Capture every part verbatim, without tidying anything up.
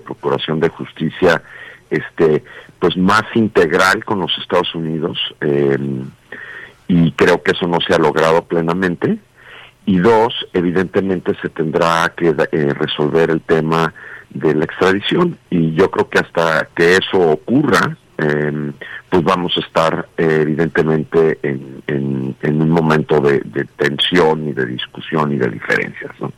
procuración de justicia este pues más integral con los Estados Unidos, eh, y creo que eso no se ha logrado plenamente. Y dos, evidentemente se tendrá que eh, resolver el tema de la extradición, y yo creo que hasta que eso ocurra, eh, pues vamos a estar eh, evidentemente en, en, en un momento de, de tensión y de discusión y de diferencias, ¿no?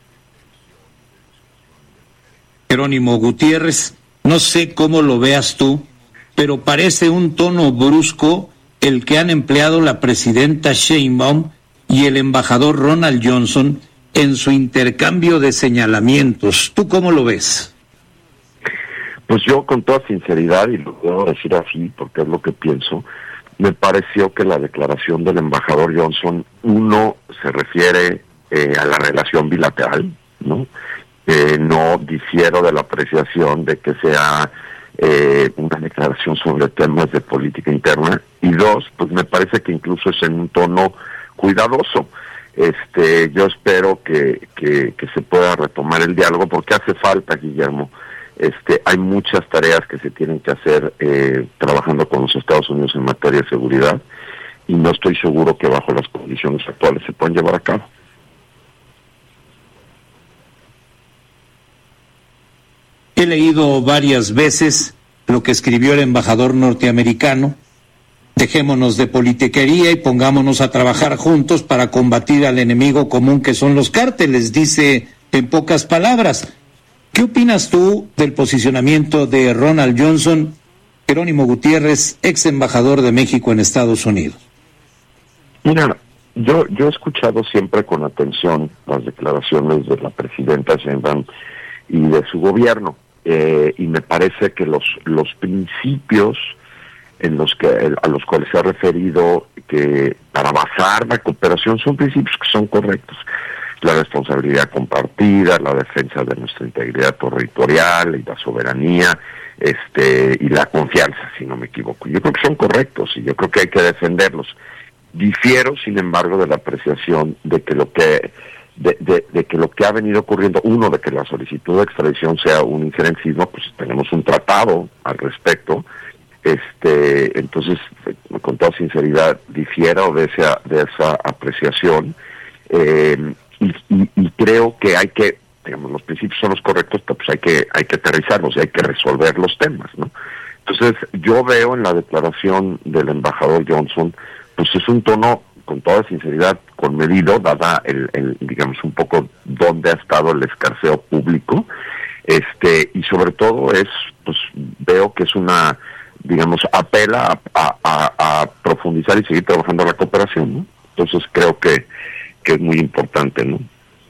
Jerónimo Gutiérrez, no sé cómo lo veas tú, pero parece un tono brusco el que han empleado la presidenta Sheinbaum y el embajador Ronald Johnson en su intercambio de señalamientos. ¿Tú cómo lo ves? Pues yo, con toda sinceridad, y lo debo decir así porque es lo que pienso, me pareció que la declaración del embajador Johnson, uno, se refiere eh, a la relación bilateral, ¿no? Eh, no difiero de la apreciación de que sea eh, una declaración sobre temas de política interna, y dos, pues me parece que incluso es en un tono cuidadoso. Este, yo espero que, que, que se pueda retomar el diálogo, porque hace falta, Guillermo. Este, hay muchas tareas que se tienen que hacer eh, trabajando con los Estados Unidos en materia de seguridad, y no estoy seguro que bajo las condiciones actuales se puedan llevar a cabo. He leído varias veces lo que escribió el embajador norteamericano: dejémonos de politiquería y pongámonos a trabajar juntos para combatir al enemigo común que son los cárteles, dice en pocas palabras. ¿Qué opinas tú del posicionamiento de Ronald Johnson, Jerónimo Gutiérrez, ex embajador de México en Estados Unidos? Mira, yo yo he escuchado siempre con atención las declaraciones de la presidenta Sheinbaum y de su gobierno, eh, y me parece que los los principios en los que a los cuales se ha referido, que para basar la cooperación, son principios que son correctos: la responsabilidad compartida, la defensa de nuestra integridad territorial y la soberanía, este y la confianza, si no me equivoco. Yo creo que son correctos y yo creo que hay que defenderlos. Difiero, sin embargo, de la apreciación de que lo que de, de, de que lo que ha venido ocurriendo, uno, de que la solicitud de extradición sea un injerencismo, pues tenemos un tratado al respecto. Este, entonces, con toda sinceridad, difiero de esa de esa apreciación, eh, y, y, y creo que hay que, digamos, los principios son los correctos, pero pues hay que hay que aterrizarlos y hay que resolver los temas, ¿no? Entonces, yo veo en la declaración del embajador Johnson, pues es un tono, con toda sinceridad, conmedido, dada el, el digamos un poco dónde ha estado el escarceo público, este y sobre todo es, pues veo que es una, digamos, apela a, a, a profundizar y seguir trabajando la cooperación, ¿no? Entonces creo que, que es muy importante, ¿no?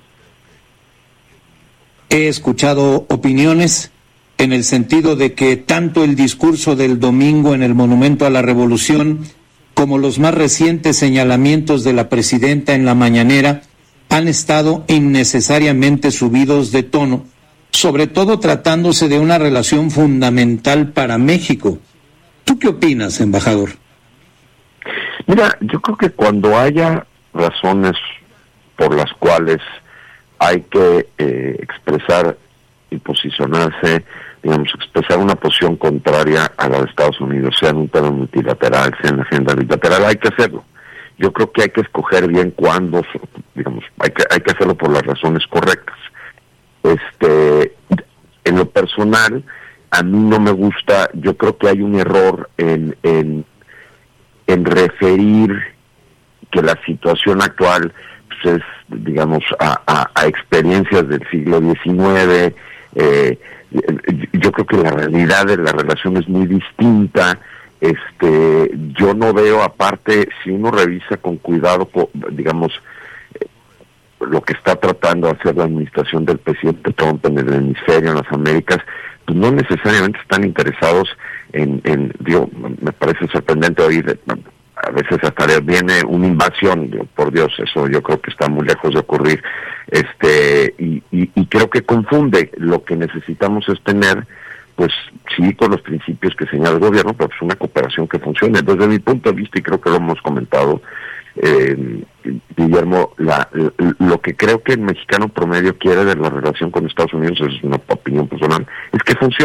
He escuchado opiniones en el sentido de que tanto el discurso del domingo en el Monumento a la Revolución como los más recientes señalamientos de la presidenta en la mañanera han estado innecesariamente subidos de tono, sobre todo tratándose de una relación fundamental para México. ¿Tú qué opinas, embajador? Mira, yo creo que cuando haya razones por las cuales hay que eh, expresar y posicionarse, digamos, expresar una posición contraria a la de Estados Unidos, sea en un tema multilateral, sea en la agenda bilateral, hay que hacerlo. Yo creo que hay que escoger bien cuándo, digamos, hay que hay que hacerlo por las razones correctas. Este, en lo personal, a mí no me gusta, yo creo que hay un error en en, en referir que la situación actual, pues, es, digamos, a, a, a experiencias del siglo diecinueve. eh, yo creo que la realidad de la relación es muy distinta. Este, yo no veo, aparte, si uno revisa con cuidado, digamos, lo que está tratando de hacer la administración del presidente Trump en el hemisferio, en las Américas, pues no necesariamente están interesados en, en digo, me parece sorprendente oír, a veces hasta le viene una invasión, digo, por Dios, eso yo creo que está muy lejos de ocurrir, este y, y, y creo que confunde. Lo que necesitamos es tener, pues sí, con los principios que señala el gobierno, pero pues una cooperación que funcione. Desde mi punto de vista, y creo que lo hemos comentado, eh, Guillermo, la, lo que creo que el mexicano promedio quiere de la relación con Estados Unidos, es una opinión personal, es que funcione.